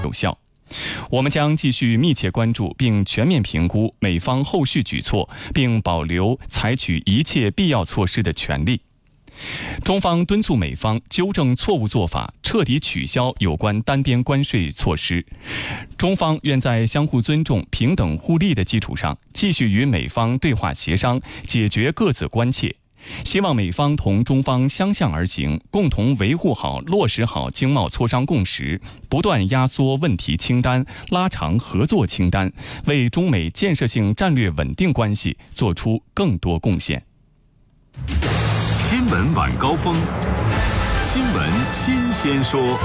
有效。我们将继续密切关注并全面评估美方后续举措，并保留采取一切必要措施的权利。中方敦促美方纠正错误做法，彻底取消有关单边关税措施。中方愿在相互尊重、平等互利的基础上，继续与美方对话协商，解决各自关切。希望美方同中方相向而行，共同维护好、落实好经贸磋商共识，不断压缩问题清单，拉长合作清单，为中美建设性战略稳定关系做出更多贡献。 新闻晚高峰，新闻新鲜说。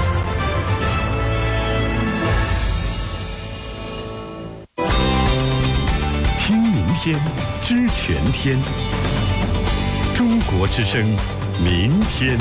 听明天，知全天。中国之声，明天。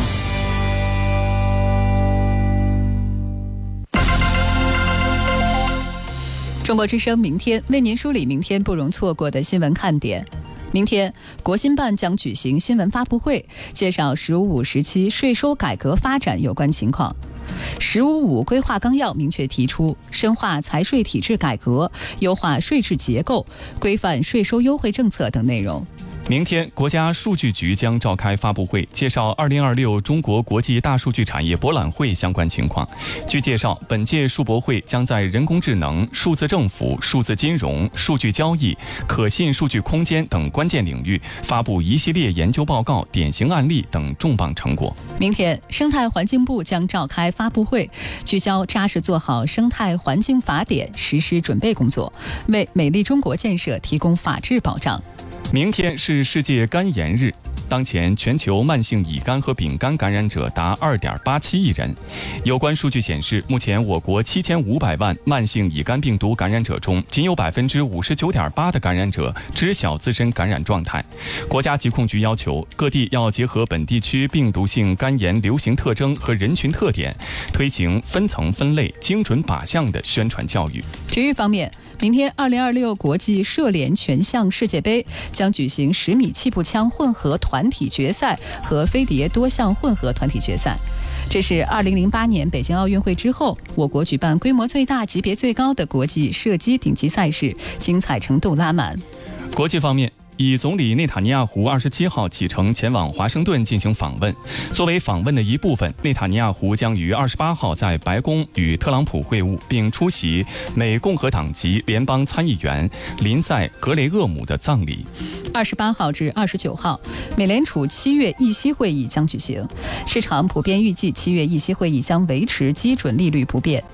中国之声明天为您梳理明天不容错过的新闻看点。明天，国新办将举行新闻发布会，介绍“十五五”时期税收改革发展有关情况。“十五五”规划纲要明确提出，深化财税体制改革，优化税制结构，规范税收优惠政策等内容。 明天，国家数据局将召开发布会，介绍2026中国国际大数据产业博览会相关情况。据介绍，本届数博会将在人工智能、数字政府、数字金融、数据交易、可信数据空间等关键领域发布一系列研究报告、典型案例等重磅成果。 明天，生态环境部将召开发布会，聚焦扎实做好生态环境法典实施准备工作，为美丽中国建设提供法治保障。 明天是世界肝炎日，当前全球慢性乙肝和丙肝感染者达2.87亿人。有关数据显示，目前我国7500万慢性乙肝病毒感染者中，仅有59.8%的感染者知晓自身感染状态。国家疾控局要求各地要结合本地区病毒性肝炎流行特征和人群特点，推行分层分类、精准靶向的宣传教育。 体育方面，明天2026国际射联全项世界杯将举行10米气步枪混合团体决赛和飞碟多项混合团体决赛。这是2008年北京奥运会之后，我国举办规模最大、级别最高的国际射击顶级赛事，精彩程度拉满。 国际方面，以总理内塔尼亚胡27号启程前往华盛顿进行访问。作为访问的一部分，内塔尼亚胡将于28号在白宫与特朗普会晤，并出席美共和党籍联邦参议员林赛·格雷厄姆的葬礼。 28号至29号，美联储7月议息会议将举行，市场普遍预计7月议息会议将维持基准利率不变。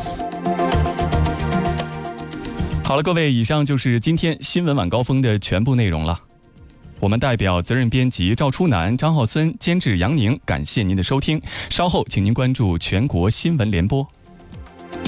好了，各位，以上就是今天新闻晚高峰的全部内容了。我们代表责任编辑赵初南、张浩森，监制杨宁，感谢您的收听。稍后请您关注全国新闻联播。